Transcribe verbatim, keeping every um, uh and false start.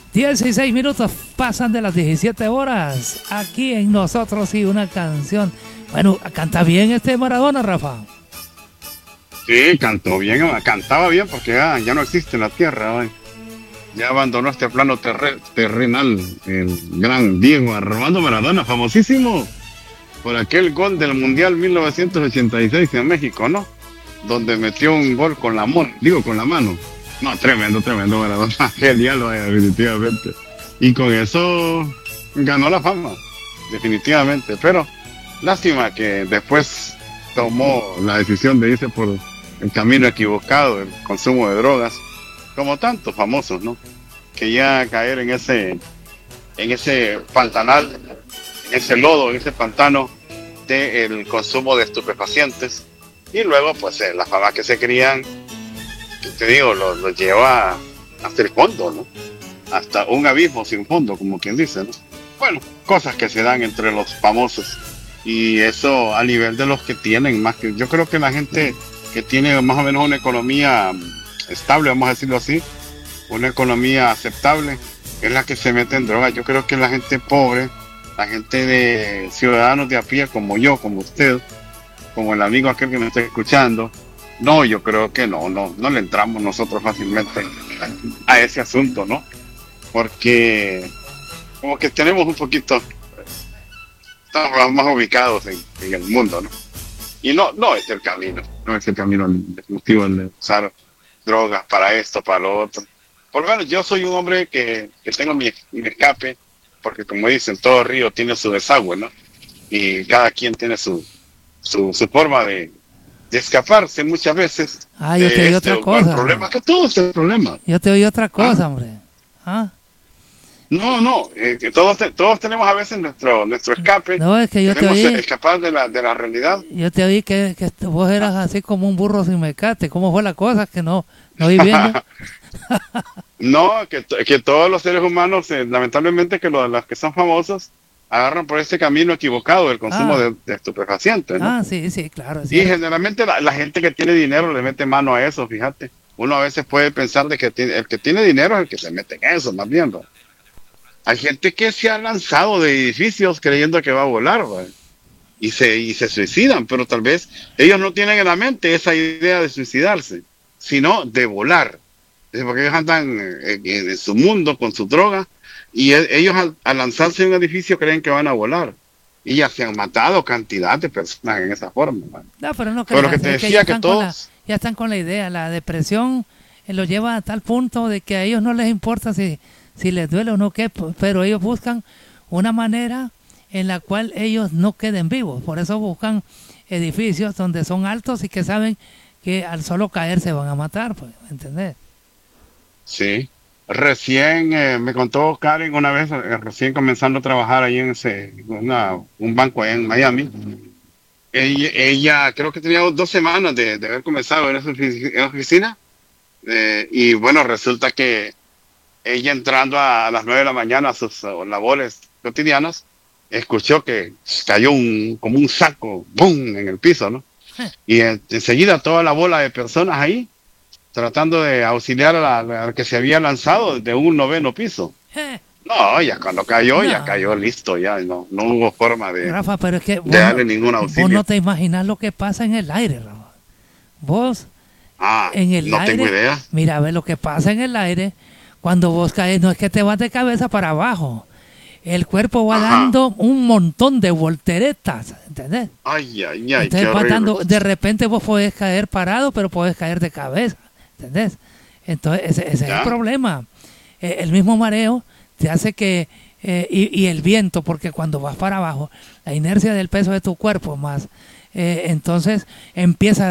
dieciséis minutos pasan de las diecisiete horas. Aquí en Nosotros y una canción. Bueno, canta bien este Maradona, Rafa. Sí, cantó bien, cantaba bien porque ya, ya no existe en la tierra hoy. Ya abandonó este plano terre, terrenal el gran Diego Armando Maradona, famosísimo por aquel gol del Mundial mil novecientos ochenta y seis en México, ¿no? Donde metió un gol con la mano, digo con la mano. No, tremendo, tremendo Maradona, genial, vaya, definitivamente. Y con eso ganó la fama, definitivamente. Pero lástima que después tomó la decisión de irse por el camino equivocado, el consumo de drogas, como tantos famosos, ¿no? Que ya caer en ese, en ese pantanal, en ese lodo, en ese pantano del consumo de estupefacientes. Y luego, pues, eh, la fama que se crían, que te digo, lo, lo lleva hasta el fondo, ¿no? Hasta un abismo sin fondo, como quien dice, ¿no? Bueno, cosas que se dan entre los famosos. Y eso a nivel de los que tienen más que... Yo creo que la gente que tiene más o menos una economía estable, vamos a decirlo así, una economía aceptable, es la que se mete en drogas. Yo creo que la gente pobre, la gente de ciudadanos de a pie, como yo, como usted, como el amigo aquel que me está escuchando, no, yo creo que no, no, no le entramos nosotros fácilmente a ese asunto, ¿no? Porque como que tenemos un poquito, estamos más ubicados en, en el mundo, ¿no? Y no, no es el camino, no es el camino definitivo el de usar drogas para esto, para lo otro. Por lo menos yo soy un hombre que, que tengo mi, mi escape, porque como dicen, todo río tiene su desagüe, ¿no? Y cada quien tiene su, su, su forma de, de escaparse muchas veces. Ah, yo te oí otra cosa. El problema es que todo es el problema. Yo te oí otra cosa, ¿Ah? hombre. ¿Ah? No, no, eh, que todos, te, todos tenemos a veces nuestro nuestro escape. No, es que yo te oí. Escapar de la, de la realidad. Yo te oí que, que vos eras así como un burro sin mecate. ¿Cómo fue la cosa? Que no, no oí bien. No, que, que todos los seres humanos, eh, lamentablemente, que los, los que son famosos agarran por ese camino equivocado del consumo ah. de, de estupefacientes, ¿no? Ah, sí, sí, claro. Y generalmente la, la gente que tiene dinero le mete mano a eso, fíjate. Uno a veces puede pensar de que tiene, el que tiene dinero es el que se mete en eso, más bien, ¿no? Hay gente que se ha lanzado de edificios creyendo que va a volar, ¿va? y se y se suicidan, pero tal vez ellos no tienen en la mente esa idea de suicidarse, sino de volar. Es porque ellos andan en, en, en su mundo con su droga y el, ellos al, al lanzarse en un edificio creen que van a volar. Y ya se han matado cantidad de personas en esa forma, ¿va? No, pero no pero lo que te decía que, que todos... La, ya están con la idea, la depresión eh, lo lleva a tal punto de que a ellos no les importa si... si les duele o no, qué, pero ellos buscan una manera en la cual ellos no queden vivos. Por eso buscan edificios donde son altos y que saben que al solo caer se van a matar, pues, ¿entendés? Sí. Recién eh, me contó Karen una vez, eh, recién comenzando a trabajar ahí en ese, una, un banco ahí en Miami. Ella, ella creo que tenía dos semanas de, de haber comenzado en esa oficina. Eh, y bueno, resulta que ella entrando a, a las nueve de la mañana a sus uh, labores cotidianas, escuchó que cayó un, como un saco, ¡bum!, en el piso, ¿no? Y en, enseguida toda la bola de personas ahí, tratando de auxiliar a la, a la que se había lanzado de un noveno piso. No, ya cuando cayó, no. ya cayó listo, ya no, no hubo forma de, Rafa, pero es que de darle no, ningún auxilio. Vos no te imaginas lo que pasa en el aire, Rafa. Vos, ah, en el no aire, tengo idea. Mira, a ver lo que pasa en el aire. Cuando vos caes, no es que te vas de cabeza para abajo. El cuerpo va Ajá. dando un montón de volteretas, ¿entendés? Ay, ay, ay. Entonces va dando, de repente vos podés caer parado, pero podés caer de cabeza, ¿entendés? Entonces ese, ese es el problema. Eh, el mismo mareo te hace que, eh, y, y el viento, porque cuando vas para abajo, la inercia del peso de tu cuerpo más, eh, entonces empieza